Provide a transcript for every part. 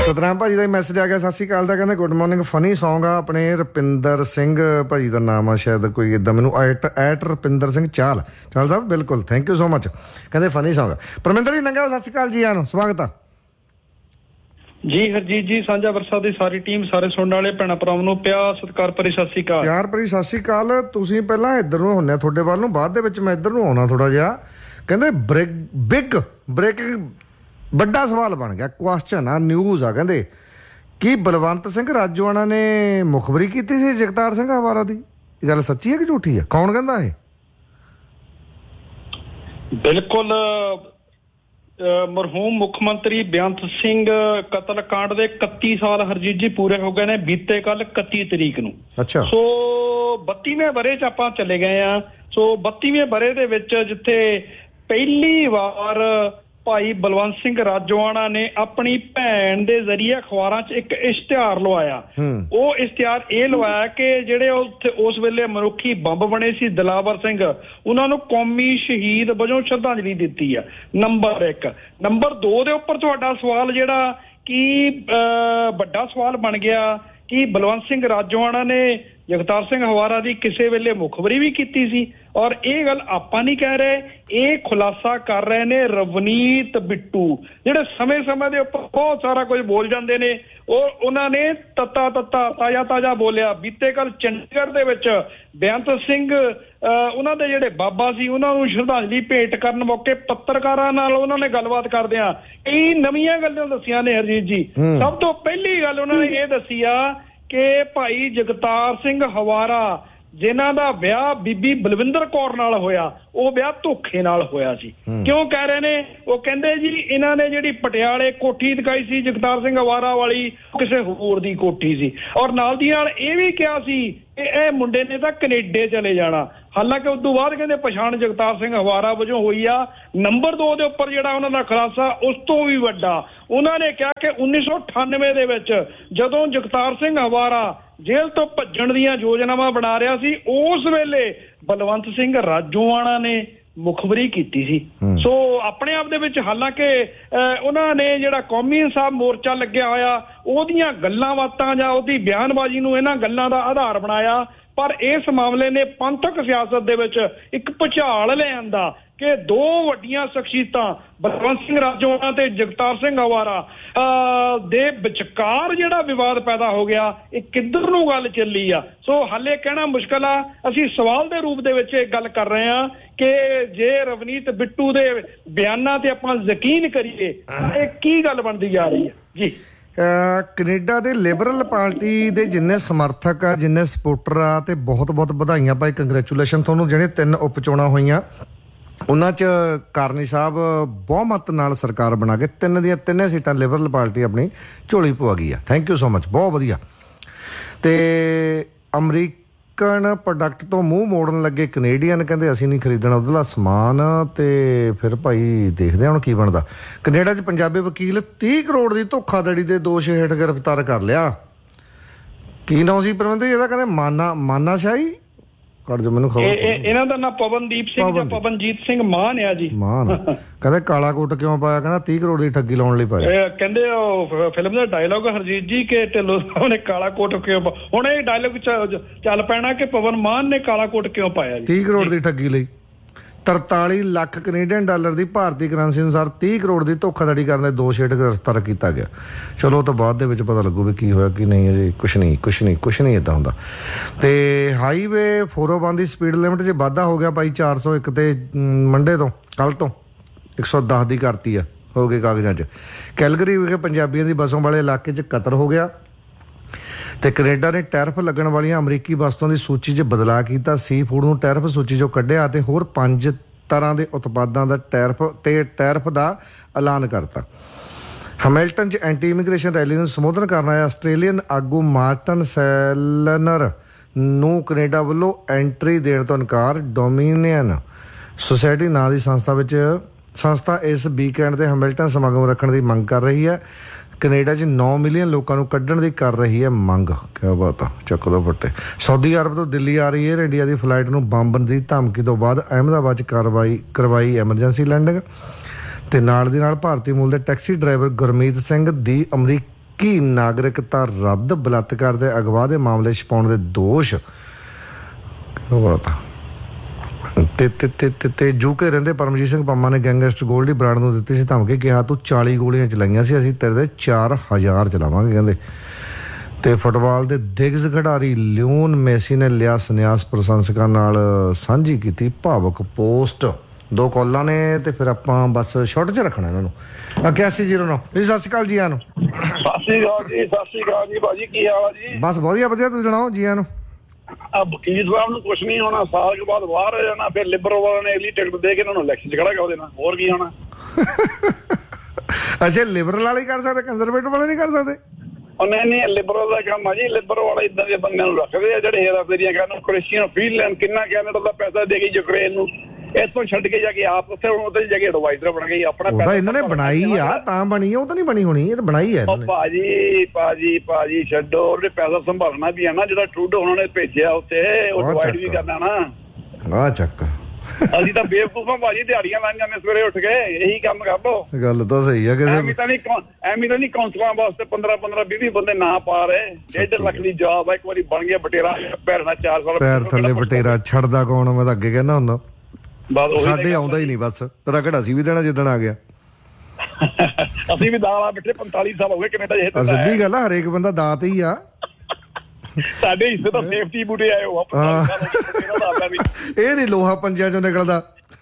ਸਤਨਾਮ ਭਾਜੀ ਦਾ ਮੈਸੇਜ ਆ ਗਿਆ, ਸਤਿ ਸ਼੍ਰੀ ਅਕਾਲ ਦਾ, ਕਹਿੰਦੇ ਗੁੱਡ ਮਾਰਨਿੰਗ, ਫਨੀ ਸੌਂਗ ਆ ਆਪਣੇ ਰੁਪਿੰਦਰ ਸਿੰਘ ਭਾਜੀ ਦਾ ਨਾਮ ਆ ਸ਼ਾਇਦ, ਕੋਈ ਇਦਾਂ ਮੈਨੂੰ ਐਟ ਰੁਪਿੰਦਰ ਸਿੰਘ ਚਾਲ ਸਾਹਿਬ, ਬਿਲਕੁਲ ਥੈਂਕ ਯੂ ਸੋ ਮਚ, ਕਹਿੰਦੇ ਫਨੀ ਸੌਂਗ। ਪਰਮਿੰਦਰ ਜੀ ਨੰਗਾ ਸਤਿ ਸ਼੍ਰੀ ਅਕਾਲ ਜੀ, ਆਨੂੰ ਸਵਾਗਤ ਆ ਜੀ। ਹਰਜੀਤ ਜੀ, ਸਾਂਝਾ ਵਰਸਾ ਦੀ ਸਾਰੀ ਟੀਮ, ਸਾਰੇ ਸੁਣਨ ਵਾਲੇ ਭੈਣਾਂ ਭਰਾਵਾਂ ਨੂੰ ਪਿਆਰ ਸਤਿਕਾਰ ਭਰੀ ਸਤਿ ਸ਼੍ਰੀ ਅਕਾਲ। ਪਿਆਰ ਭਰੀ ਸਤਿ ਸ਼੍ਰੀ ਅਕਾਲ। ਤੁਸੀਂ ਪਹਿਲਾਂ ਇੱਧਰ ਨੂੰ ਹੁੰਦੇ ਤੁਹਾਡੇ ਵੱਲ ਨੂੰ, ਬਾਅਦ ਦੇ ਵਿੱਚ ਮੈਂ ਇੱਧਰ ਨੂੰ ਆਉਣਾ ਥੋੜਾ ਜਿਹਾ। ਕਹਿੰਦੇ ਬ੍ਰੇਕਿੰਗ ਵੱਡਾ ਸਵਾਲ ਬਣ ਗਿਆ, ਕੁਐਸਚਨ ਆ, ਨਿਊਜ਼ ਆ, ਕਹਿੰਦੇ ਕੀ ਬਲਵੰਤ ਸਿੰਘ ਰਾਜੋਆਣਾ ਨੇ ਮੁਖਬਰੀ ਕੀਤੀ ਸੀ ਜਗਤਾਰ ਸਿੰਘ ਹਵਾਰਾ ਦੀ? ਇਹ ਗੱਲ ਸੱਚੀ ਹੈ ਕਿ ਝੂਠੀ ਹੈ? ਕੌਣ ਕਹਿੰਦਾ ਇਹ? ਬਿਲਕੁਲ, ਮਰਹੂਮ ਮੁੱਖ ਮੰਤਰੀ ਬੇਅੰਤ ਸਿੰਘ ਕਤਲकांड ਦੇ 31 ਸਾਲ ਹਰਜੀਤ ਜੀ ਪੂਰੇ ਹੋ ਗਏ ਨੇ ਬੀਤੇ ਕੱਲ 31 ਤਰੀਕ ਨੂੰ। ਅੱਛਾ। ਸੋ 32ਵੇਂ ਵਰੇ 'ਚ ਆਪਾਂ ਚਲੇ ਗਏ ਆ। ਸੋ 32ਵੇਂ ਵਰੇ ਦੇ ਵਿੱਚ ਜਿੱਥੇ ਪਹਿਲੀ ਵਾਰ ਭਾਈ ਬਲਵੰਤ ਸਿੰਘ ਰਾਜੋਆਣਾ ਨੇ ਆਪਣੀ ਭੈਣ ਦੇ ਜ਼ਰੀਏ ਅਖਬਾਰਾਂ 'ਚ ਇੱਕ ਇਸ਼ਤਿਹਾਰ ਲਵਾਇਆ। ਉਹ ਇਸ਼ਤਿਹਾਰ ਇਹ ਲਵਾਇਆ ਕਿ ਜਿਹੜੇ ਉੱਥੇ ਉਸ ਵੇਲੇ ਮਨੁੱਖੀ ਬੰਬ ਬਣੇ ਸੀ ਦਿਲਾਵਰ ਸਿੰਘ, ਉਹਨਾਂ ਨੂੰ ਕੌਮੀ ਸ਼ਹੀਦ ਵਜੋਂ ਸ਼ਰਧਾਂਜਲੀ ਦਿੱਤੀ ਆ। ਨੰਬਰ 1। ਨੰਬਰ 2 ਦੇ ਉੱਪਰ ਤੁਹਾਡਾ ਸਵਾਲ ਜਿਹੜਾ ਕਿ ਵੱਡਾ ਸਵਾਲ ਬਣ ਗਿਆ ਕਿ ਬਲਵੰਤ ਸਿੰਘ ਰਾਜੋਆਣਾ ਨੇ ਜਗਤਾਰ ਸਿੰਘ ਹਵਾਰਾ ਦੀ ਕਿਸੇ ਵੇਲੇ ਮੁਖਬਰੀ ਵੀ ਕੀਤੀ ਸੀ। ਔਰ ਇਹ ਗੱਲ ਆਪਾਂ ਨਹੀਂ ਕਹਿ ਰਹੇ, ਇਹ ਖੁਲਾਸਾ ਕਰ ਰਹੇ ਨੇ ਰਵਨੀਤ ਬਿੱਟੂ, ਜਿਹੜੇ ਸਮੇਂ ਦੇ ਉੱਪਰ ਬਹੁਤ ਸਾਰਾ ਕੁਝ ਬੋਲ ਜਾਂਦੇ ਨੇ। ਉਹਨਾਂ ਨੇ ਤਾਜ਼ਾ ਬੋਲਿਆ। ਬੀਤੇ ਕੱਲ ਚੰਡੀਗੜ੍ਹ ਦੇ ਵਿੱਚ ਬੇਅੰਤ ਸਿੰਘ ਉਹਨਾਂ ਦੇ ਜਿਹੜੇ ਬਾਬਾ ਸੀ ਉਹਨਾਂ ਨੂੰ ਸ਼ਰਧਾਂਜਲੀ ਭੇਟ ਕਰਨ ਮੌਕੇ ਪੱਤਰਕਾਰਾਂ ਨਾਲ ਉਹਨਾਂ ਨੇ ਗੱਲਬਾਤ ਕਰਦਿਆਂ ਕਈ ਨਵੀਆਂ ਗੱਲਾਂ ਦੱਸੀਆਂ ਨੇ ਹਰਜੀਤ ਜੀ। ਸਭ ਤੋਂ ਪਹਿਲੀ ਗੱਲ ਉਹਨਾਂ ਨੇ ਇਹ ਦੱਸੀ ਆ ਕਿ ਭਾਈ ਜਗਤਾਰ ਸਿੰਘ ਹਵਾਰਾ ਜਿਨ੍ਹਾਂ ਦਾ ਵਿਆਹ ਬੀਬੀ ਬਲਵਿੰਦਰ ਕੌਰ ਨਾਲ ਹੋਇਆ, ਉਹ ਵਿਆਹ ਧੋਖੇ ਨਾਲ ਹੋਇਆ ਸੀ। ਕਿਉਂ ਕਹਿ ਰਹੇ ਨੇ? ਉਹ ਕਹਿੰਦੇ ਜੀ ਇਹਨਾਂ ਨੇ ਜਿਹੜੀ ਪਟਿਆਲੇ ਕੋਠੀ ਦਿਖਾਈ ਸੀ ਜਗਤਾਰ ਸਿੰਘ ਹਵਾਰਾ ਵਾਲੀ, ਕਿਸੇ ਹੋਰ ਦੀ ਕੋਠੀ ਸੀ। ਔਰ ਨਾਲ ਦੀ ਨਾਲ ਇਹ ਵੀ ਕਿਹਾ ਸੀ ਕਿ ਇਹ ਮੁੰਡੇ ਨੇ ਤਾਂ ਕੈਨੇਡਾ ਚਲੇ ਜਾਣਾ। ਹਾਲਾਂਕਿ ਉਸ ਤੋਂ ਬਾਅਦ ਕਹਿੰਦੇ ਪਛਾਣ ਜਗਤਾਰ ਸਿੰਘ ਹਵਾਰਾ ਵਜੋਂ ਹੋਈ ਆ। ਨੰਬਰ 2 ਦੇ ਉੱਪਰ ਜਿਹੜਾ ਉਹਨਾਂ ਦਾ ਖੁਲਾਸਾ ਉਸ ਤੋਂ ਵੀ ਵੱਡਾ, ਉਹਨਾਂ ਨੇ ਕਿਹਾ ਕਿ 1998 ਦੇ ਵਿੱਚ ਜਦੋਂ ਜਗਤਾਰ ਸਿੰਘ ਹਵਾਰਾ ਜੇਲ੍ਹ ਤੋਂ ਭੱਜਣ ਦੀਆਂ ਯੋਜਨਾਵਾਂ ਬਣਾ ਰਿਹਾ ਸੀ, ਉਸ ਵੇਲੇ ਬਲਵੰਤ ਸਿੰਘ ਰਾਜੋਆਣਾ ਨੇ ਮੁਖਬਰੀ ਕੀਤੀ ਸੀ। ਸੋ ਆਪਣੇ ਆਪ ਦੇ ਵਿੱਚ ਹਾਲਾਂਕਿ ਉਹਨਾਂ ਨੇ ਜਿਹੜਾ ਕੌਮੀ ਇਨਸਾਫ ਮੋਰਚਾ ਲੱਗਿਆ ਹੋਇਆ ਉਹਦੀਆਂ ਗੱਲਾਂ ਬਾਤਾਂ ਜਾਂ ਉਹਦੀ ਬਿਆਨਬਾਜ਼ੀ ਨੂੰ ਇਹਨਾਂ ਗੱਲਾਂ ਦਾ ਆਧਾਰ ਬਣਾਇਆ, ਪਰ ਇਸ ਮਾਮਲੇ ਨੇ ਪੰਥਕ ਸਿਆਸਤ ਦੇ ਵਿੱਚ ਇੱਕ ਭੁਚਾਲ ਲੈ ਆਂਦਾ ਕਿ ਦੋ ਵੱਡੀਆਂ ਸ਼ਖਸੀਅਤਾਂ ਬਲਵੰਤ ਸਿੰਘ ਰਾਜੋਆਣਾ ਤੇ ਜਗਤਾਰ ਸਿੰਘ ਹਵਾਰਾ ਦੇ ਵਿਚਕਾਰ ਜਿਹੜਾ ਵਿਵਾਦ ਪੈਦਾ ਹੋ ਗਿਆ, ਇਹ ਕਿੱਧਰ ਨੂੰ ਗੱਲ ਚੱਲੀ ਆ। ਸੋ ਹਾਲੇ ਕਹਿਣਾ ਮੁਸ਼ਕਲ ਆ। ਅਸੀਂ ਸਵਾਲ ਦੇ ਰੂਪ ਦੇ ਵਿੱਚ ਇਹ ਗੱਲ ਕਰ ਰਹੇ ਹਾਂ ਕਿ ਜੇ ਰਵਨੀਤ ਬਿੱਟੂ ਦੇ ਬਿਆਨਾਂ ਤੇ ਆਪਾਂ ਯਕੀਨ ਕਰੀਏ ਤਾਂ ਇਹ ਕੀ ਗੱਲ ਬਣਦੀ ਜਾ ਰਹੀ ਹੈ ਜੀ। ਕੈਨੇਡਾ ਦੇ ਲਿਬਰਲ ਪਾਰਟੀ ਦੇ ਜਿੰਨੇ ਸਮਰਥਕ ਆ, ਜਿੰਨੇ ਸਪੋਰਟਰ ਆ, ਤੇ ਬਹੁਤ ਵਧਾਈਆਂ ਭਾਈ, ਕੰਗਰੈਚੂਲੇਸ਼ਨ ਤੁਹਾਨੂੰ। ਜਿਹੜੇ 3 ਉਪ ਚੋਣਾਂ ਹੋਈਆਂ ਉਹਨਾਂ 'ਚ ਕਾਰਨੀ ਸਾਹਿਬ ਬਹੁਮਤ ਨਾਲ ਸਰਕਾਰ ਬਣਾ ਕੇ 3 ਦੀਆਂ 3 ਸੀਟਾਂ ਲਿਬਰਲ ਪਾਰਟੀ ਆਪਣੀ ਝੋਲੀ ਪਵਾ ਗਈ ਆ। ਥੈਂਕ ਯੂ ਸੋ ਮਚ, ਬਹੁਤ ਵਧੀਆ। ਤੇ ਅਮਰੀਕਨ ਪ੍ਰੋਡਕਟ ਤੋਂ ਮੂੰਹ ਮੋੜਨ ਲੱਗੇ ਕੈਨੇਡੀਅਨ, ਕਹਿੰਦੇ ਅਸੀਂ ਨਹੀਂ ਖਰੀਦਣਾ ਉਹਦਾ ਸਮਾਨ। ਤੇ ਫਿਰ ਭਾਈ ਦੇਖਦੇ ਹੁਣ ਕੀ ਬਣਦਾ। ਕੈਨੇਡਾ 'ਚ ਪੰਜਾਬੀ ਵਕੀਲ 30 ਕਰੋੜ ਦੀ ਧੋਖਾਧੜੀ ਦੇ ਦੋਸ਼ ਹੇਠ ਗ੍ਰਿਫਤਾਰ ਕਰ ਲਿਆ। ਕੀ ਨਾਮ ਸੀ ਪਰਵਿੰਦਰ ਇਹਦਾ? ਕਹਿੰਦੇ ਮਾਨਾ ਸ਼ਾਹੀ ਮੈਨੂੰ ਖਬਰ। ਇਹਨਾਂ ਦਾ ਨਾਂ ਪਵਨਦੀਪ ਸਿੰਘ ਜਾਂ ਪਵਨਜੀਤ ਸਿੰਘ ਮਾਨ ਆ ਜੀ। ਮਾਨ ਕਹਿੰਦੇ ਕਾਲਾ ਕੋਟ ਕਿਉਂ ਪਾਇਆ? ਕਹਿੰਦਾ 30 ਕਰੋੜ ਦੀ ਠੱਗੀ ਲਾਉਣ ਲਈ ਪਾਇਆ। ਕਹਿੰਦੇ ਉਹ ਫਿਲਮ ਦਾ ਡਾਇਲੋਗ ਹਰਜੀਤ ਜੀ ਕਿ ਢਿੱਲੋਂ ਸਾਹਿਬ ਨੇ ਕਾਲਾ ਕੋਟ ਕਿਉਂ ਹੁਣ ਇਹ ਡਾਇਲੋਗ ਚੱਲ ਪੈਣਾ ਕਿ ਪਵਨ ਮਾਨ ਨੇ ਕਾਲਾ ਕੋਟ ਕਿਉਂ ਪਾਇਆ ਜੀ। 30 ਕਰੋੜ ਦੀ ਠੱਗੀ ਲਈ 43 ਲੱਖ ਕੈਨੇਡੀਅਨ ਡਾਲਰ ਦੀ ਭਾਰਤੀ ਕਰੰਸੀ ਅਨੁਸਾਰ 30 ਕਰੋੜ ਦੀ ਧੋਖਾਧੜੀ ਕਰਨ ਦੇ ਦੋਸ਼ ਹੇਠ ਗ੍ਰਿਫਤਾਰ ਕੀਤਾ ਗਿਆ। ਚਲੋ ਉਹ ਤੋਂ ਬਾਅਦ ਦੇ ਵਿੱਚ ਪਤਾ ਲੱਗੂ ਵੀ ਕੀ ਹੋਇਆ ਕੀ ਨਹੀਂ। ਅਜੇ ਕੁਛ ਨਹੀਂ ਇੱਦਾਂ ਹੁੰਦਾ। ਤੇ ਹਾਈਵੇ 401 ਦੀ ਸਪੀਡ ਲਿਮਟ 'ਚ ਵਾਧਾ ਹੋ ਗਿਆ ਭਾਈ 401 ਤੇ ਮੰਡੇ ਤੋਂ ਕੱਲ ਤੋਂ 110 ਦੀ ਕਰਤੀ ਆ, ਹੋ ਗਏ ਕਾਗਜ਼ਾਂ 'ਚ। ਕੈਲਗਰੀ ਵਿਖੇ ਪੰਜਾਬੀਆਂ ਦੀ ਬੱਸੋਂ ਵਾਲੇ ਇਲਾਕੇ 'ਚ ਕਤਲ ਹੋ ਗਿਆ। ਤੇ ਕੈਨੇਡਾ ਨੇ ਟੈਰਿਫ ਲੱਗਣ ਵਾਲੀਆਂ ਅਮਰੀਕੀ ਵਸਤੂਆਂ ਦੀ ਸੂਚੀ 'ਚ ਬਦਲਾਅ ਕੀਤਾ। ਸੀ ਫੂਡ ਨੂੰ ਟੈਰਿਫ ਸੂਚੀ 'ਚੋਂ ਕੱਢਿਆ ਅਤੇ ਹੋਰ 5 ਤਰ੍ਹਾਂ ਦੇ ਉਤਪਾਦਾਂ ਦਾ ਟੈਰਿਫ ਦਾ ਐਲਾਨ ਕਰਤਾ। ਹੈਮਿਲਟਨ 'ਚ ਐਂਟੀ ਇਮੀਗ੍ਰੇਸ਼ਨ ਰੈਲੀ ਨੂੰ ਸੰਬੋਧਨ ਕਰਨ ਆਇਆ ਆਸਟ੍ਰੇਲੀਅਨ ਆਗੂ ਮਾਰਟਨ ਸੈਲਨਰ ਨੂੰ ਕੈਨੇਡਾ ਵੱਲੋਂ ਐਂਟਰੀ ਦੇਣ ਤੋਂ ਇਨਕਾਰ। ਡੋਮੀਨੀਅਨ ਸੁਸਾਇਟੀ ਨਾਂ ਦੀ ਸੰਸਥਾ ਇਸ ਵੀਕਐਂਡ ਤੇ ਹੈਮਿਲਟਨ ਸਮਾਗਮ ਰੱਖਣ ਦੀ ਮੰਗ ਕਰ ਰਹੀ ਹੈ। ਕੈਨੇਡਾ 'ਚ 9 ਮਿਲੀਅਨ ਲੋਕਾਂ ਨੂੰ ਕੱਢਣ ਦੀ ਕਰ ਰਹੀ ਹੈ ਮੰਗ। ਕਿਆ ਬਾਤ ਆ, ਚੱਕ ਦੋ ਫੱਟੇ। ਸਾਊਦੀ ਅਰਬ ਤੋਂ ਦਿੱਲੀ ਆ ਰਹੀ ਏਅਰ ਇੰਡੀਆ ਦੀ ਫਲਾਈਟ ਨੂੰ ਬੰਬ ਦੀ ਧਮਕੀ ਤੋਂ ਬਾਅਦ ਅਹਿਮਦਾਬਾਦ 'ਚ ਕਰਵਾਈ ਐਮਰਜੈਂਸੀ ਲੈਂਡਿੰਗ। ਤੇ ਨਾਲ ਦੀ ਨਾਲ ਭਾਰਤੀ ਮੂਲ ਦੇ ਟੈਕਸੀ ਡਰਾਈਵਰ ਗੁਰਮੀਤ ਸਿੰਘ ਦੀ ਕੀ ਨਾਗਰਿਕਤਾ ਰੱਦ, ਬਲਾਤਕਾਰ ਦੇ ਅਗਵਾ ਦੇ ਮਾਮਲੇ ਛਪਾਉਣ ਦੇ ਦੋਸ਼ ਤੇ ਜੂਕੇ ਰਹਿੰਦੇ ਪਰਮਜੀਤ ਸਿੰਘ ਪੰਮਾ ਨੇ ਗੈਂਗਸਟਰ ਗੋਲਡੀ ਬਰਾੜ ਨੂੰ ਦਿੱਤੀ ਸੀ ਧਮਕੀ, ਕਿਹਾ ਤੂੰ 40 ਗੋਲੀਆਂ ਚਲਾਈਆਂ ਸੀ, ਅਸੀਂ ਤੇਰੇ ਤੇ 4000 ਚਲਾਵਾਂਗੇ ਕਹਿੰਦੇ। ਤੇ ਫੁੱਟਬਾਲ ਦੇ ਦਿਗਜ਼ ਖਿਡਾਰੀ ਲਿਓਨ ਮੈਸੀ ਨੇ ਲਿਆ ਸੰਨਿਆਸ, ਪ੍ਰਸ਼ੰਸਕਾਂ ਨਾਲ ਸਾਂਝੀ ਕੀਤੀ ਭਾਵੁਕ ਪੋਸਟ। 2 ਕਾਲਾਂ ਨੇ ਤੇ ਫਿਰ ਆਪਾਂ ਬਸ ਸ਼ਾਰਟ 'ਚ ਰੱਖਣਾ ਇਹਨਾਂ ਨੂੰ। 8109 ਜੀ ਸਤਿ ਸ਼੍ਰੀ ਅਕਾਲ ਜੀ ਆਇਆਂ ਨੂੰ। ਸਤਿ ਸ਼੍ਰੀ ਅਕਾਲ ਜੀ, ਸਤਿ ਸ਼੍ਰੀ ਅਕਾਲ ਜੀ ਭਾਜੀ, ਕੀ ਹਾਲ ਆ ਜੀ? ਬਸ ਵਧੀਆ ਵਧੀਆ, ਤੁਸੀਂ ਸੁਣਾਓ ਜੀ ਆਇਆਂ ਨੂੰ। ਵਕੀਲ ਸਾਹਿਬ ਨੂੰ ਕੁਛ ਨਹੀਂ ਹੋਣਾ, ਸਾਲ ਕੇ ਬਾਅਦ ਬਾਹਰ ਹੋ ਜਾਣਾ, ਫਿਰ ਲਿਬਰਲ ਵਾਲਿਆਂ ਨੇ ਅਗਲੀ ਟਿਕਟ ਦੇ ਕੇ ਇਹਨਾਂ ਨੂੰ ਇਲੈਕਸ਼ਨ 'ਚ ਖੜਾ ਕਰ ਦੇਣਾ, ਹੋਰ ਕੀ ਹੋਣਾ। ਅੱਛਾ, ਲਿਬਰਲ ਵਾਲੇ ਕਰ ਸਕਦੇ, ਕੰਜ਼ਰਵੇਟਿਵ ਵਾਲੇ ਨਹੀਂ ਕਰ ਸਕਦੇ? ਨਹੀਂ ਲਿਬਰਲ ਦਾ ਕੰਮ ਆ ਜੀ, ਲਿਬਰਲ ਵਾਲੇ ਇਦਾਂ ਦੇ ਬੰਦਿਆਂ ਨੂੰ ਰੱਖਦੇ ਆ ਜਿਹੜੇ ਹੇਰਾਫੇਰੀਆਂ ਕਰਨ, ਕ੍ਰਿਸਚੀਅਨ ਫੀਲੈਂਡ ਕਿੰਨਾ ਕੈਨੇਡਾ ਦਾ ਪੈਸਾ ਦੇ ਗਈ ਯੂਕਰੇਨ ਨੂੰ, ਇੱਥੋਂ ਛੱਡ ਕੇ ਜਾ ਕੇ ਆਪ ਉੱਥੇ ਹੁਣ ਉਹਦੇ ਜਾ ਕੇ ਐਡਵਾਈਜ਼ਰ ਬਣ ਗਈ ਆਪਣਾ। ਉਹ ਤਾਂ ਇਹਨਾਂ ਨੇ ਬਣਾਈ ਆ, ਤਾਂ ਬਣੀ ਆ, ਉਹ ਤਾਂ ਨਹੀਂ ਬਣੀ ਹੋਣੀ, ਇਹ ਤਾਂ ਬਣਾਈ ਆ ਇਹਨਾਂ ਨੇ। ਭਾਜੀ ਛੱਡੋ, ਉਹਨੇ ਪੈਸਾ ਸੰਭਾਲਣਾ ਵੀ ਆ ਨਾ, ਜਿਹੜਾ ਟਰੂਡੋ ਉਹਨਾਂ ਨੇ ਭੇਜਿਆ ਉੱਥੇ, ਉਹ ਡਿਵਾਈਡ ਵੀ ਕਰਨਾ ਨਾ। ਆ ਚੱਕ, ਅਸੀਂ ਤਾਂ ਬੇਵਕੂਫਾਂ ਭਾਜੀ, ਦਿਹਾੜੀਆਂ ਲਾ ਜਾਂਦੇ ਸਵੇਰੇ ਉੱਠ ਕੇ, ਇਹੀ ਕੰਮ ਕਰ ਲੋ। ਗੱਲ ਤਾਂ ਸਹੀ ਆ। ਐਵੇਂ ਤਾਂ ਨਹੀਂ ਕਾਉਂਸਲਰਾਂ ਵਾਸਤੇ 15 20 ਬੰਦੇ ਨਾ ਪਾ ਰਹੇ। 1.5 ਲੱਖ ਦੀ ਜੌਬ ਆ, ਇੱਕ ਵਾਰੀ ਬਣ ਗਿਆ ਬਟੇਰਾ, ਪੈਰਨਾ 4 ਸਾਲ ਪੈਰ ਥੱਲੇ ਬਟੇਰਾ ਛੱਡਦਾ ਕੌਣ? ਮੈਂ ਤਾਂ ਅੱਗੇ ਕਹਿੰਦਾ ਹੁੰਦਾ, ਸਾਡੇ ਆਉਂਦਾ ਹੀ ਨਹੀਂ, ਬਸ ਤੇਰਾ ਘੜਾ ਸੀ ਵੀ ਦੇਣਾ ਜਿੱਦਣ ਆ ਗਿਆ। ਅਸੀਂ ਵੀ ਦਾਲ ਆ ਬੈਠੇ 45 ਸਾਲ ਹੋ ਗਏ ਕੈਨੇਡਾ ਚ। ਸਿੱਧੀ ਗੱਲ ਆ, ਹਰੇਕ ਬੰਦਾ ਦਾਤ ਹੀ ਆ। ਸਾਡੇ ਹਿੱਸੇ ਤਾਂ ਸੇਫਟੀ ਬੂਟੇ ਆਏ ਹੋ, ਇਹ ਨਹੀਂ ਲੋਹਾ ਪੰਜਿਆਂ ਚੋਂ ਨਿਕਲਦਾ।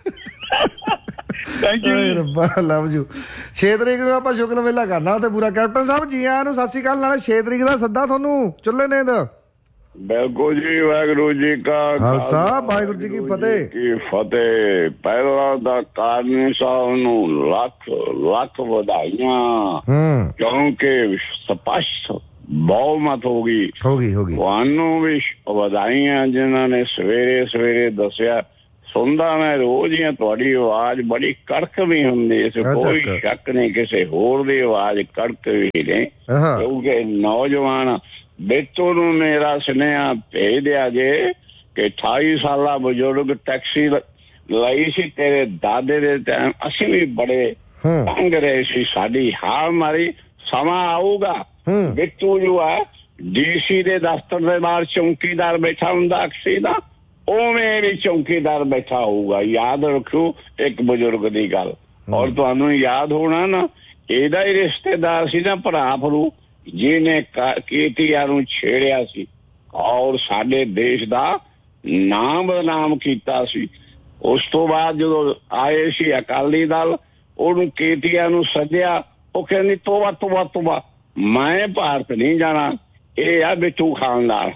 ਥੈਂਕ ਯੂ ਰੱਬਾ, ਲਵ ਯੂ। 6 ਤਰੀਕ ਨੂੰ ਆਪਾਂ ਸ਼ੁਕਰ ਮੇਲਾ ਕਰਨਾ ਤੇ ਪੂਰਾ। ਕੈਪਟਨ ਸਾਹਿਬ ਜੀ ਆਇਆਂ ਨੂੰ, ਸਤਿ ਸ਼੍ਰੀ ਅਕਾਲ। ਨਾਲੇ 6 ਤਰੀਕ ਦਾ ਸੱਦਾ ਤੁਹਾਨੂੰ ਚੁੱਲ੍ਹੇ ਨੇਂਦ। ਬਿਲਕੁਲ ਜੀ, ਵਾਹਿਗੁਰੂ ਜੀ ਕਾ ਖਾਲਸਾ, ਵਾਹਿਗੁਰੂ ਜੀ ਕੀ ਫਤਿਹ। ਕੀ ਫਤਿਹ। ਪਹਿਲਾਂ ਦਾ ਕਾਰਨ ਸਾਹਿਬ ਨੂੰ ਲੱਖ ਲੱਖ ਵਧਾਈਆਂ, ਕਿਉਂਕਿ ਸਪਸ਼ਟ ਬਹੁਮਤ ਹੋ ਗਈ। ਤੁਹਾਨੂੰ ਵੀ ਵਧਾਈਆਂ ਜਿਨ੍ਹਾਂ ਨੇ ਸਵੇਰੇ ਸਵੇਰੇ ਦੱਸਿਆ। ਸੁਣਦਾ ਮੈਂ ਰੋਜ਼ ਹੀ, ਤੁਹਾਡੀ ਆਵਾਜ਼ ਬੜੀ ਕੜਕ ਵੀ ਹੁੰਦੀ, ਇਸ ਕੋਈ ਸ਼ੱਕ ਨਹੀਂ, ਕਿਸੇ ਹੋਰ ਦੀ ਆਵਾਜ਼ ਕੜਕ ਵੀ ਨਹੀਂ, ਕਿਉਂਕਿ ਨੌਜਵਾਨ ਬੇਟੋ ਨੂੰ ਮੇਰਾ ਸੁਨੇਹਾ ਭੇਜ ਦਿਆ ਜੇ ਕਿ 28 ਸਾਲਾ ਬਜ਼ੁਰਗ ਟੈਕਸੀ ਲਈ ਸੀ ਤੇਰੇ ਦਾਦੇ ਦੇ ਟਾਈਮ, ਅਸੀਂ ਵੀ ਬੜੇ ਤੰਗ ਰਹੇ ਸੀ, ਸਾਡੀ ਹਾਰ ਮਾਰੀ। ਸਮਾਂ ਆਊਗਾ ਬਿੱਟੂ ਜੋ ਹੈ DC ਦੇ ਦਫ਼ਤਰ ਦੇ ਬਾਹਰ ਚੌਂਕੀਦਾਰ ਬੈਠਾ ਹੁੰਦਾ ਅਕਸੀ ਦਾ, ਉਵੇਂ ਵੀ ਚੌਂਕੀਦਾਰ ਬੈਠਾ ਹੋਊਗਾ। ਯਾਦ ਰੱਖੋ ਇੱਕ ਬਜ਼ੁਰਗ ਦੀ ਗੱਲ। ਔਰ ਤੁਹਾਨੂੰ ਯਾਦ ਹੋਣਾ ਨਾ, ਇਹਦਾ ਹੀ ਰਿਸ਼ਤੇਦਾਰ ਸੀ ਨਾ, ਭਰਾ ਫਰੂ, ਜਿਹਨੇ KTR ਨੂੰ ਛੇੜਿਆ ਸੀ ਔਰ ਸਾਡੇ ਦੇਸ਼ ਦਾ ਨਾਮ ਬਦਨਾਮ ਕੀਤਾ ਸੀ। ਉਸ ਤੋਂ ਬਾਅਦ ਜਦੋਂ ਆਏ ਸੀ ਅਕਾਲੀ ਦਲ, ਉਹਨੂੰ KTR ਨੂੰ ਸੱਦਿਆ, ਉਹ ਕਹਿੰਦੀ ਤੋਬਾ ਮੈਂ ਭਾਰਤ ਨਹੀਂ ਜਾਣਾ, ਇਹ ਆ ਬਿੱਟੂ ਖਾਨਦਾਰ।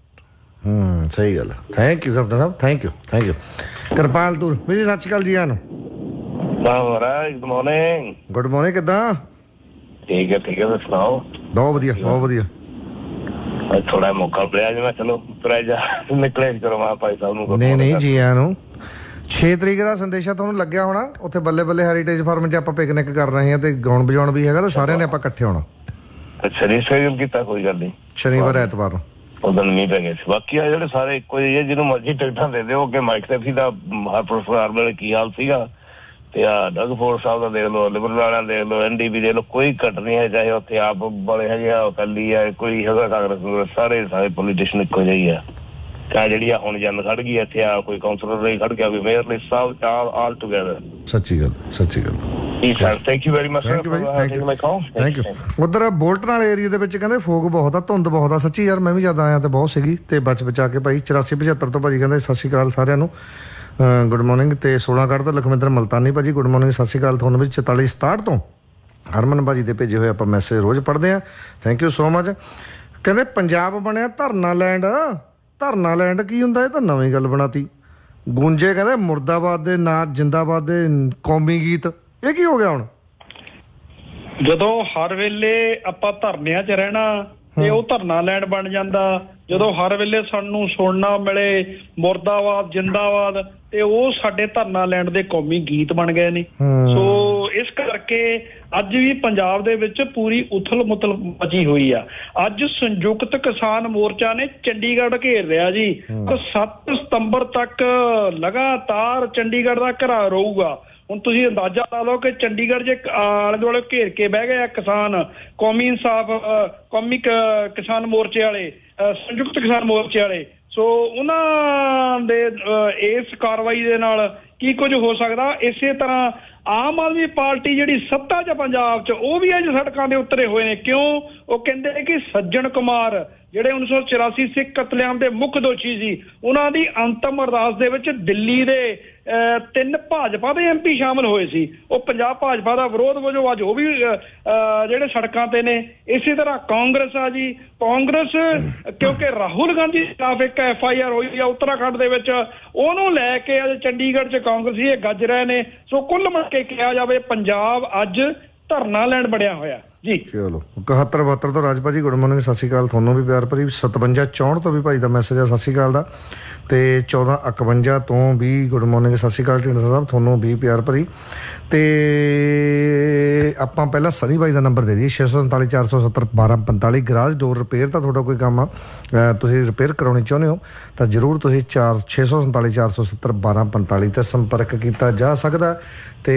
ਸਹੀ ਗੱਲ। Thank you captain Sahib, thank you. Kirpal ਤੂਰ ਮੇਰੀ ਸਤਿ ਸ਼੍ਰੀ ਅਕਾਲ ਜੀ ਆਇਆਂ ਨੂੰ। Good morning. ਗੁੱਡ ਮਾਰਨਿੰਗ, ਕਿੱਦਾਂ? ਠੀਕ ਹੈ ਤੁਸੀਂ ਸੁਣਾਓ? ਬਹੁਤ ਵਧੀਆ। ਥੋੜਾ ਮੌਕਾ ਪਿਆ ਜੀ, ਮੈਂ ਚਲੋ ਤੁਰਿਆ ਜਾ ਨਿਕਲੇ ਕਰਵਾ ਭਾਈ ਸਾਹਿਬ ਨੂੰ। ਨਹੀਂ ਜੀ ਆਇਆਂ ਨੂੰ। 6 ਤਰੀਕ ਦਾ ਸੰਦੇਸ਼ਾ ਤੁਹਾਨੂੰ ਲੱਗਿਆ ਹੋਣਾ, ਉੱਥੇ ਬੱਲੇ ਬੱਲੇ ਹੈਰੀਟੇਜ ਫਾਰਮ 'ਚ ਆਪਾਂ ਪਿਕਨਿਕ ਕਰ ਰਹੇ ਹਾਂ ਤੇ ਗਾਉਣ ਵਜਾਉਣ ਵੀ ਹੈਗਾ, ਤੇ ਸਾਰਿਆਂ ਨੇ ਆਪਾਂ ਇਕੱਠੇ ਹੋਣਾ। ਅੱਛਾ ਜੀ, ਸ਼ਡਿਊਲ ਕੀਤਾ, ਕੋਈ ਗੱਲ ਨਹੀਂ। ਸ਼ਨੀਵਾਰ ਐਤਵਾਰ ਨੂੰ ਉਦੋਂ ਮੀਂਹ ਪੈ ਗਿਆ ਸੀ। ਬਾਕੀ ਆ ਜਿਹੜੇ ਸਾਰੇ ਇੱਕੋ ਜਿਹੇ, ਜਿਹਨੂੰ ਮਰਜ਼ੀ ਟਿਕਟਾਂ ਦੇ ਦਿਓ। ਅੱਗੇ ਮਾਈਕ ਸੈਫੀ ਦਾ ਹਰਪ੍ਰਸਾਦ ਵੇਲੇ ਕੀ ਹਾਲ ਸੀਗਾ, ਤੇ ਆ ਡਗ ਫੋਰਡ ਸਾਹਿਬ ਦਾ ਦੇਖ ਲਓ, ਲਿਬਰਲ ਵਾਲਿਆਂ ਦੇਖ ਲਓ, NDP ਦੇਖ ਲਓ, ਕੋਈ ਘਟ ਨਹੀਂ ਹੈ। ਚਾਹੇ ਉੱਥੇ ਆਪ ਬੜੇ ਹੈਗੇ ਆ, ਅਕਾਲੀ ਆ, ਕੋਈ ਹੈਗਾ ਕਾਂਗਰਸ, ਸਾਰੇ ਪੋਲੀਟੀਸ਼ੀਅਨ ਇੱਕੋ ਜਿਹੇ ਆ। ਚਾਹੇ ਜਿਹੜੀ ਆ ਹੁਣ ਜਨ ਖੜ ਗਈ ਇੱਥੇ, ਆ ਕੋਈ ਕਾਉਂਸਲਰ ਲਈ ਖੜ ਗਿਆ, ਕੋਈ ਮੇਅਰ ਲਈ, ਸਭ ਆਲ ਟੂਗੇਦਰ। ਸੱਚੀ ਗੱਲ। Thank you very much. Thank you. ਉਧਰ ਬੋਲਟਨ ਵਾਲੇ ਏਰੀਆ ਦੇ ਵਿੱਚ ਕਹਿੰਦੇ ਫੋਗ ਬਹੁਤ ਆ, ਧੁੰਦ ਬਹੁਤ ਆ। ਸੱਚੀ ਯਾਰ, ਮੈਂ ਵੀ ਜਦ ਆਇਆ ਤੇ ਬਹੁਤ ਸੀਗੀ, ਤੇ ਬਚਾ ਕੇ ਭਾਈ 8475 ਤੋਂ ਭਾਜੀ ਕਹਿੰਦੇ ਸਤਿ ਸ਼੍ਰੀ ਅਕਾਲ ਸਾਰਿਆਂ ਨੂੰ, ਗੁੱਡ ਮਾਰਨਿੰਗ। ਤੇ 16 ਕੱਢ ਤੋਂ ਲਖਵਿੰਦਰ ਮਲਤਾਨੀ ਭਾਜੀ ਗੁੱਡ ਮਾਰਨਿੰਗ, ਸਤਿ ਸ਼੍ਰੀ ਅਕਾਲ ਤੁਹਾਨੂੰ ਵੀ। 4467 ਤੋਂ ਹਰਮਨ ਭਾਜੀ ਦੇ ਭੇਜੇ ਹੋਏ ਆਪਾਂ ਮੈਸੇਜ ਰੋਜ਼ ਪੜ੍ਹਦੇ ਆ, ਥੈਂਕ ਯੂ ਸੋ ਮਚ। ਕਹਿੰਦੇ ਪੰਜਾਬ ਬਣਿਆ ਧਰਨਾ ਲੈਂਡ ਕੀ ਹੁੰਦਾ? ਇਹ ਤਾਂ ਨਵੀਂ ਗੱਲ ਬਣਾਤੀ। ਗੂੰਜੇ ਕਹਿੰਦੇ ਮੁਰਦਾਬਾਦ ਦੇ ਨਾਂ, ਜਿੰਦਾਬਾਦ ਦੇ ਕੌਮੀ ਗੀਤ, ਇਹ ਕੀ ਹੋ ਗਿਆ ਹੁਣ? ਜਦੋਂ ਹਰ ਵੇਲੇ ਆਪਾਂ ਧਰਨਿਆਂ 'ਚ ਰਹਿਣਾ ਤੇ ਉਹ ਧਰਨਾ ਲੈਂਡ ਬਣ ਜਾਂਦਾ, ਜਦੋਂ ਹਰ ਵੇਲੇ ਸਾਨੂੰ ਸੁਣਨਾ ਮਿਲੇ ਮੁਰਦਾਬਾਦ ਜਿੰਦਾਬਾਦ, ਤੇ ਉਹ ਸਾਡੇ ਧਰਨਾ ਲੈਂਡ ਦੇ ਕੌਮੀ ਗੀਤ ਬਣ ਗਏ ਨੇ। ਸੋ ਇਸ ਕਰਕੇ ਅੱਜ ਵੀ ਪੰਜਾਬ ਦੇ ਵਿੱਚ ਪੂਰੀ ਉਥਲ ਮੁਥਲ ਮਚੀ ਹੋਈ ਆ। ਅੱਜ ਸੰਯੁਕਤ ਕਿਸਾਨ ਮੋਰਚਾ ਨੇ ਚੰਡੀਗੜ੍ਹ ਘੇਰ ਰਿਹਾ ਜੀ, 7 ਸਤੰਬਰ ਤੱਕ ਲਗਾਤਾਰ ਚੰਡੀਗੜ੍ਹ ਦਾ ਘੇਰਾਓ ਰਹੂਗਾ। ਹੁਣ ਤੁਸੀਂ ਅੰਦਾਜ਼ਾ ਲਾ ਲਓ ਕਿ ਚੰਡੀਗੜ੍ਹ ਜੇ ਆਲੇ ਦੁਆਲੇ ਘੇਰ ਕੇ ਬਹਿ ਗਏ ਆ ਕਿਸਾਨ, ਕੌਮੀ ਕਿਸਾਨ ਮੋਰਚੇ ਵਾਲੇ, ਸੰਯੁਕਤ ਕਿਸਾਨ ਮੋਰਚੇ ਵਾਲੇ, ਸੋ ਉਹਨਾਂ ਦੇ ਇਸ ਕਾਰਵਾਈ ਦੇ ਨਾਲ ਕੀ ਕੁਝ ਹੋ ਸਕਦਾ। ਇਸੇ ਤਰ੍ਹਾਂ ਆਮ ਆਦਮੀ ਪਾਰਟੀ ਜਿਹੜੀ ਸੱਤਾ 'ਚ ਪੰਜਾਬ 'ਚ, ਉਹ ਵੀ ਅੱਜ ਸੜਕਾਂ ਦੇ ਉਤਰੇ ਹੋਏ ਨੇ। ਕਿਉਂ? ਉਹ ਕਹਿੰਦੇ ਕਿ ਸੱਜਣ ਕੁਮਾਰ ਜਿਹੜੇ 1984 ਸਿੱਖ ਕਤਲੇਆਮ ਦੇ ਮੁੱਖ ਦੋਸ਼ੀ ਸੀ, ਉਹਨਾਂ ਦੀ ਅੰਤਮ ਅਰਦਾਸ ਦੇ ਵਿੱਚ ਦਿੱਲੀ ਦੇ 3 ਭਾਜਪਾ ਦੇ MP ਸ਼ਾਮਲ ਹੋਏ ਸੀ। ਉਹ ਪੰਜਾਬ ਭਾਜਪਾ ਦਾ ਵਿਰੋਧ ਵਜੋਂ ਅੱਜ ਉਹ ਵੀ ਜਿਹੜੇ ਸੜਕਾਂ ਤੇ ਨੇ। ਇਸੇ ਤਰ੍ਹਾਂ ਕਾਂਗਰਸ ਆ ਜੀ, ਕਾਂਗਰਸ ਕਿਉਂਕਿ ਰਾਹੁਲ ਗਾਂਧੀ ਖਿਲਾਫ ਇੱਕ FIR ਹੋਈ ਆ ਉੱਤਰਾਖੰਡ ਦੇ ਵਿੱਚ, ਉਹਨੂੰ ਲੈ ਕੇ ਅੱਜ ਚੰਡੀਗੜ੍ਹ 'ਚ ਕਾਂਗਰਸੀ ਇਹ ਗੱਜ ਰਹੇ ਨੇ। ਸੋ ਕੁੱਲ ਮਿਲਾ ਕੇ ਕਿਹਾ ਜਾਵੇ ਪੰਜਾਬ ਅੱਜ ਧਰਨਾ ਲੈਣ ਬੜਿਆ ਹੋਇਆ ਜੀ। ਚਲੋ 7172 ਤੋਂ ਰਾਜਪਾ ਜੀ ਗੁੱਡ ਮਾਰਨਿੰਗ, ਸਤਿ ਸ਼੍ਰੀ ਅਕਾਲ ਤੁਹਾਨੂੰ ਵੀ ਪਿਆਰ ਭਰੀ। 5764 ਤੋਂ ਵੀ ਭਾਈ ਦਾ ਮੈਸੇਜ ਆ, ਸਤਿ ਸ਼੍ਰੀ ਅਕਾਲ ਦਾ। ਤੇ 1451 ਤੋਂ ਵੀ ਗੁੱਡ ਮਾਰਨਿੰਗ, ਸਤਿ ਸ਼੍ਰੀ ਅਕਾਲ ਢਿੰਡਸਾ ਸਾਹਿਬ ਤੁਹਾਨੂੰ ਵੀ ਪਿਆਰ ਭਰੀ। ਤੇ ਆਪਾਂ ਪਹਿਲਾਂ ਸਨੀ ਬਾਈ ਦਾ ਨੰਬਰ ਦੇ ਦਈਏ 647 470 1245। ਗਰਾਜ ਡੋਰ ਰਿਪੇਅਰ ਦਾ ਤੁਹਾਡਾ ਕੋਈ ਕੰਮ ਆ, ਤੁਸੀਂ ਰਿਪੇਅਰ ਕਰਾਉਣੀ ਚਾਹੁੰਦੇ ਹੋ ਤਾਂ ਜ਼ਰੂਰ ਤੁਸੀਂ 647 470 1245 ਤੇ ਸੰਪਰਕ ਕੀਤਾ ਜਾ ਸਕਦਾ। ਤੇ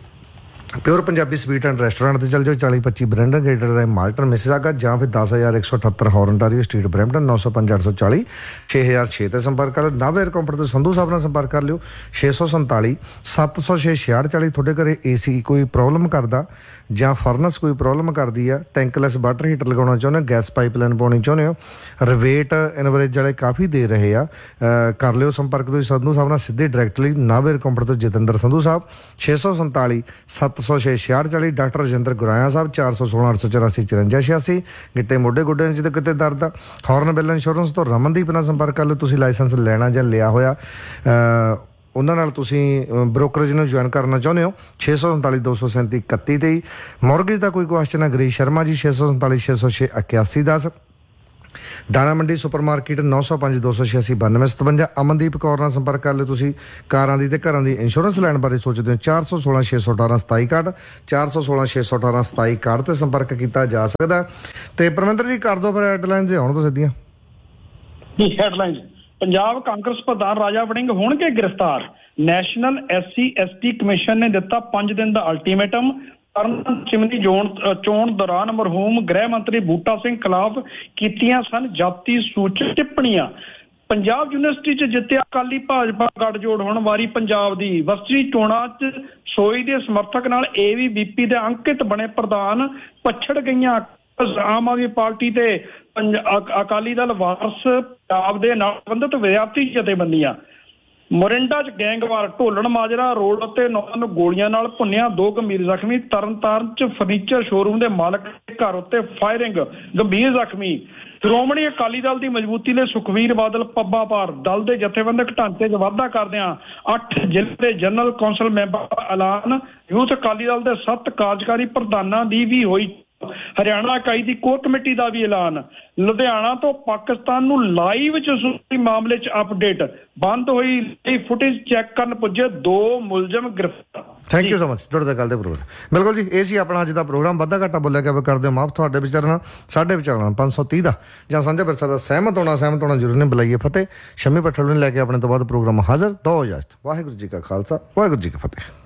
pure Punjabi sweet and restaurant ਤੇ ਚੱਲ ਜਾਓ, 4025 ਬ੍ਰੈਂਡਨ ਗੇਟ ਦੇ ਮਾਲਟਨ ਮਿਸਿਸਾਗਾ, ਜਾਂ ਫਿਰ 10178 ਹੌਰਨਟਾਰੀਓ ਸਟਰੀਟ ਬਰੈਂਪਟਨ 905 840 6006 ਤੇ ਸੰਪਰਕ ਕਰ ਲਿਓ। ਨਾਵੇਰ ਕੰਪਨੀ ਤੋਂ ਸੰਧੂ ਸਾਹਿਬ ਨਾਲ ਸੰਪਰਕ ਕਰ ਲਿਓ 647 706 6640। ਤੁਹਾਡੇ ਘਰੇ AC ਕੋਈ ਪ੍ਰੋਬਲਮ ਕਰਦਾ ਜਾਂ ਫਰਨਸ ਕੋਈ ਪ੍ਰੋਬਲਮ ਕਰਦੀ ਆ, ਟੈਂਕਲੈਸ ਵਾਟਰ ਹੀਟਰ ਲਗਾਉਣਾ ਚਾਹੁੰਦੇ ਹੋ, ਗੈਸ ਪਾਈਪਲਾਈਨ ਪਾਉਣੀ ਚਾਹੁੰਦੇ ਹੋ, ਰਿਵੇਟ ਇਨਵਰੇਜ ਵਾਲੇ ਕਾਫੀ ਦੇ ਰਹੇ ਆ, ਕਰ ਲਿਓ ਸੰਪਰਕ ਤੁਸੀਂ ਸੰਧੂ ਸਾਹਿਬ ਨਾਲ ਸਿੱਧੇ ਡਾਇਰੈਕਟਲੀ। ਨਾਵੇਰ ਕੰਪਨੀ ਤੋਂ ਜਤਿੰਦਰ ਸੰਧੂ ਸਾਹਿਬ 647 706 6640। ਡਾਕਟਰ ਰਜਿੰਦਰ ਗੁਰਾਇਆ ਸਾਹਿਬ 416 884 54 86। ਗਿੱਟੇ ਮੋਢੇ ਗੋਡੇ ਜਿਹਦੇ ਕਿਤੇ ਦਰਦ ਆ, ਹੌਰਨਬਿਲ ਇੰਸ਼ੋਰੈਂਸ ਤੋਂ ਰਮਨਦੀਪ ਨਾਲ ਸੰਪਰਕ ਕਰ ਲਿਓ। ਤੁਸੀਂ ਲਾਇਸੈਂਸ ਲੈਣਾ ਜਾਂ ਲਿਆ ਹੋਇਆ ਉਹਨਾਂ ਨਾਲ ਤੁਸੀਂ ਬ੍ਰੋਕਰੇਜ ਨੂੰ ਜੁਆਇਨ ਕਰਨਾ ਚਾਹੁੰਦੇ ਹੋ 647 237 31 23। ਮੌਰਗੇਜ ਦਾ ਕੋਈ ਕੁਐਸਚਨ ਹੈ ਗਰੀਸ਼ ਸ਼ਰਮਾ ਜੀ 647 606 81 10। ਦਾਣਾ ਮੰਡੀ ਸੁਪਰ ਮਾਰਕੀਟ 905 286 92 57। ਅਮਨਦੀਪ ਕੌਰ ਨਾਲ ਸੰਪਰਕ ਕਰ ਲਿਓ ਤੁਸੀਂ ਕਾਰਾਂ ਦੀ ਤੇ ਘਰਾਂ ਦੀ ਇੰਸ਼ੋਰੈਂਸ ਲੈਣ ਬਾਰੇ ਸੋਚਦੇ ਹੋ 416 618 2761 416 618 2761 ਤੇ ਸੰਪਰਕ ਕੀਤਾ ਜਾ ਸਕਦਾ। ਤੇ ਪਰਮਿੰਦਰ ਜੀ ਕਰ ਦਿਓ ਫਿਰ ਹੈਡਲਾਈਨਸ ਆਉਣ ਤੋਂ ਸਿੱਧੀਆਂ ਜੀ। ਹੈਡਲਾਈਨਸ ਪੰਜਾਬ ਕਾਂਗਰਸ ਪ੍ਰਧਾਨ ਰਾਜਾ ਵੜਿੰਗ ਹੋਣਗੇ ਗ੍ਰਿਫਤਾਰ। ਨੈਸ਼ਨਲ SC ST ਕਮਿਸ਼ਨ ਨੇ ਦਿੱਤਾ 5 ਦਿਨ ਦਾ ਅਲਟੀਮੇਟਮ। ਪਰਮਿੰਦਰ ਦੀ ਚੋਣ ਦੌਰਾਨ ਮਰਹੂਮ ਗ੍ਰਹਿ ਮੰਤਰੀ ਬੂਟਾ ਸਿੰਘ ਖਿਲਾਫ ਕੀਤੀਆਂ ਸਨ ਜਾਤੀ ਸੂਚਕ ਟਿੱਪਣੀਆਂ। ਪੰਜਾਬ ਯੂਨੀਵਰਸਿਟੀ 'ਚ ਜਿੱਤਿਆ ਅਕਾਲੀ ਭਾਜਪਾ ਗੱਠਜੋੜ। ਹੁਣ ਵਾਰੀ ਪੰਜਾਬ ਦੀ। ਵਸਤਰੀ ਚੋਣਾਂ 'ਚ ਸੋਈ ਦੇ ਸਮਰਥਕ ਨਾਲ ABVP ਦੇ ਅੰਕਿਤ ਬਣੇ ਪ੍ਰਧਾਨ। ਪਛੜ ਗਈਆਂ ਆਮ ਆਦਮੀ ਪਾਰਟੀ ਤੇ ਅਕਾਲੀ ਦਲ ਵਾਰਸ ਪੰਜਾਬ ਦੇ ਨਾਲ ਸੰਬੰਧਿਤ ਵਿਦਿਆਰਥੀ ਜਥੇਬੰਦੀਆਂ। ਮੋਰਿੰਡਾ 'ਚ ਗੈਂਗਵਾਰ। ਢੋਲਣ ਮਾਜਰਾ ਰੋਡ ਉੱਤੇ 9 ਨੂੰ ਗੋਲੀਆਂ ਨਾਲ ਭੁੰਨਿਆ, 2 ਗੰਭੀਰ ਜ਼ਖਮੀ। ਤਰਨਤਾਰਨ 'ਚ ਫਰਨੀਚਰ ਸ਼ੋਰੂਮ ਦੇ ਮਾਲਕ ਦੇ ਘਰ ਉੱਤੇ ਫਾਇਰਿੰਗ, ਗੰਭੀਰ ਜ਼ਖਮੀ। ਸ਼੍ਰੋਮਣੀ ਅਕਾਲੀ ਦਲ ਦੀ ਮਜ਼ਬੂਤੀ ਲਈ ਸੁਖਬੀਰ ਬਾਦਲ ਪੱਬਾਂ ਭਾਰ। ਦਲ ਦੇ ਜਥੇਬੰਦਕ ਢਾਂਚੇ 'ਚ ਵਾਧਾ ਕਰਦਿਆਂ 8 ਜ਼ਿਲ੍ਹੇ ਦੇ ਜਨਰਲ ਕੌਂਸਲ ਮੈਂਬਰ ਦਾ ਐਲਾਨ। ਯੂਥ ਅਕਾਲੀ ਦਲ ਦੇ 7 ਕਾਰਜਕਾਰੀ ਪ੍ਰਧਾਨਾਂ ਦੀ ਵੀ ਹੋਈ। ਹਰਿਆਣਾ ਇਕਾਈ ਦੀ ਕੋਰ ਕਮੇਟੀ ਦਾ ਵੀ ਐਲਾਨ। ਲੁਧਿਆਣਾ ਤੋਂ ਪਾਕਿਸਤਾਨ ਨੂੰ ਲਾਈਵ ਜਾਸੂਸੀ ਮਾਮਲੇ 'ਚ ਅਪਡੇਟ। ਬੰਦ ਹੋਈ ਫੁਟੇਜ ਚੈੱਕ ਕਰਨ ਪੁੱਜੇ 2 ਮੁਲਜ਼ਮ ਗ੍ਰਿਫਤਾਰ। Thank you so much. ਜੁੜਦੇ ਕੱਲ ਦੇ ਪ੍ਰੋਗਰਾਮ। ਬਿਲਕੁਲ ਜੀ, ਇਹ ਸੀ ਆਪਣਾ ਅੱਜ ਦਾ ਪ੍ਰੋਗਰਾਮ। ਵਾਧਾ ਘਾਟਾ ਬੋਲਿਆ ਗਿਆ ਕਰਦੇ ਹੋ ਮਾਫ। ਤੁਹਾਡੇ ਵਿਚਾਰਨਾ ਸਾਡੇ ਵਿਚਾਰਨਾ 530 ਦਾ ਜਾਂ ਸਾਂਝਾ ਵਿਰਸਾ ਦਾ ਸਹਿਮਤ ਹੋਣਾ ਜ਼ਰੂਰ ਨੇ। ਬੁਲਾਈਏ ਫਤਿਹ। ਸ਼ਮੀ ਪੱਠਲ ਨੂੰ ਲੈ ਕੇ ਆਪਣੇ ਤੋਂ ਬਾਅਦ ਪ੍ਰੋਗਰਾਮ ਹਾਜ਼ਰ। ਦੋ ਇਜਾਜ਼ਤ। ਵਾਹਿਗੁਰੂ ਜੀ ਕਾ ਖਾਲਸਾ, ਵਾਹਿਗੁਰੂ ਜੀ ਕੀ ਫਤਿਹ।